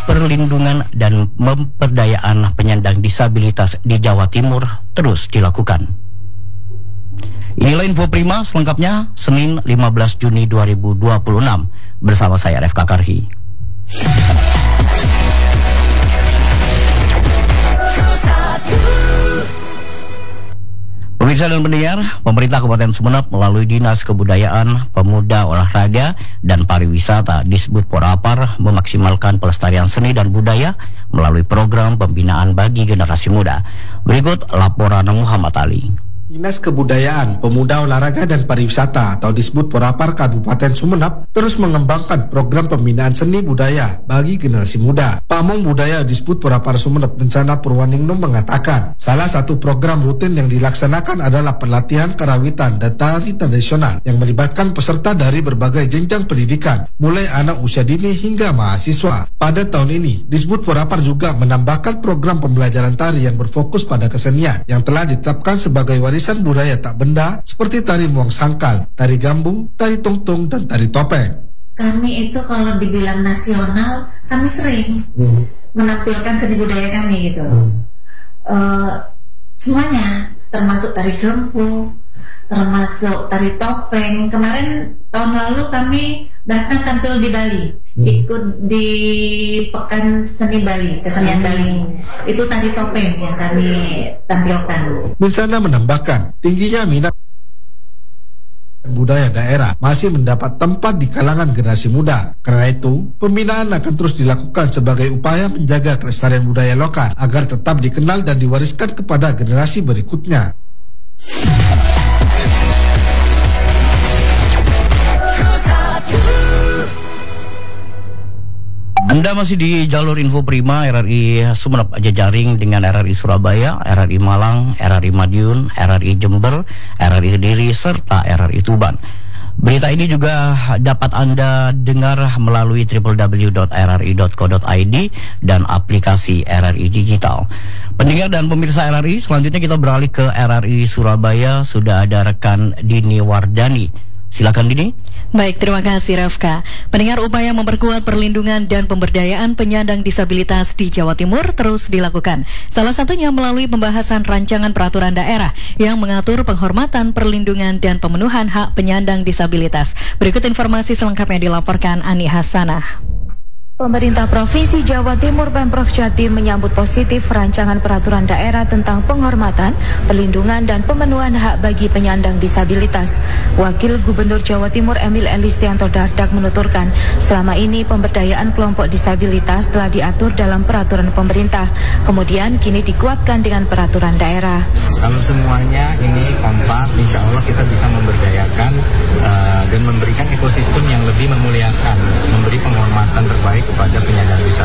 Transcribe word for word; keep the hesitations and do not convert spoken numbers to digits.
perlindungan dan pemberdayaan penyandang disabilitas di Jawa Timur terus dilakukan. Inilah info prima selengkapnya Senin lima belas Juni dua ribu dua puluh enam bersama saya Refka Karhi. Pemirsa dan pendengar, pemerintah Kabupaten Sumeneb melalui Dinas Kebudayaan, Pemuda, Olahraga, dan Pariwisata Disbud Porapar memaksimalkan pelestarian seni dan budaya melalui program pembinaan bagi generasi muda. Berikut laporan Muhammad Ali. Dinas Kebudayaan, Pemuda, Olahraga, dan Pariwisata atau Disbud Porapar Kabupaten Sumeneb terus mengembangkan program pembinaan seni budaya bagi generasi muda. Pamong Budaya Disbud Porapar Sumeneb Bencana Purwaningrum mengatakan, salah satu program rutin yang dilaksanakan adalah pelatihan karawitan dan tari tradisional yang melibatkan peserta dari berbagai jenjang pendidikan, mulai anak usia dini hingga mahasiswa. Pada tahun ini, Disbud Porapar juga menambahkan program pembelajaran tari yang berfokus pada kesenian yang telah ditetapkan sebagai warisan warisan budaya tak benda seperti tari muang sangkal, tari gambung, tari tungtung, dan tari topeng. Kami itu kalau dibilang nasional, kami sering hmm. menampilkan seni budaya kami gitu. Hmm. Uh, semuanya, termasuk tari gambung, termasuk tari topeng. Kemarin tahun lalu kami datang tampil di Bali, hmm. ikut di Pekan Seni Bali, kesenian Bali. Itu tari topeng yang kami tampilkan. Minsana menambahkan, tingginya minat budaya daerah masih mendapat tempat di kalangan generasi muda. Karena itu, pembinaan akan terus dilakukan sebagai upaya menjaga kelestarian budaya lokal agar tetap dikenal dan diwariskan kepada generasi berikutnya. Anda masih di jalur info prima R R I Sumeneb jejaring dengan R R I Surabaya, R R I Malang, R R I Madiun, R R I Jember, R R I Kediri, serta R R I Tuban. Berita ini juga dapat Anda dengar melalui w w w dot r r i dot co dot i d dan aplikasi R R I Digital. Pendengar dan pemirsa R R I, selanjutnya kita beralih ke R R I Surabaya. Sudah ada rekan Dini Wardani. Silakan Dini. Baik, terima kasih Rafka. Pendengar, upaya memperkuat perlindungan dan pemberdayaan penyandang disabilitas di Jawa Timur terus dilakukan. Salah satunya melalui pembahasan rancangan peraturan daerah yang mengatur penghormatan, perlindungan, dan pemenuhan hak penyandang disabilitas. Berikut informasi selengkapnya dilaporkan Ani Hasanah. Pemerintah Provinsi Jawa Timur Pemprov Jatim menyambut positif rancangan peraturan daerah tentang penghormatan, perlindungan, dan pemenuhan hak bagi penyandang disabilitas. Wakil Gubernur Jawa Timur Emil Elistianto Dardak menuturkan, selama ini pemberdayaan kelompok disabilitas telah diatur dalam peraturan pemerintah, kemudian kini dikuatkan dengan peraturan daerah. Kalau semuanya ini kompak, insya Allah kita bisa memberdayakan uh, dan memberikan ekosistem yang lebih memuliakan, memberi penghormatan terbaik kepada penyandang disabilitas.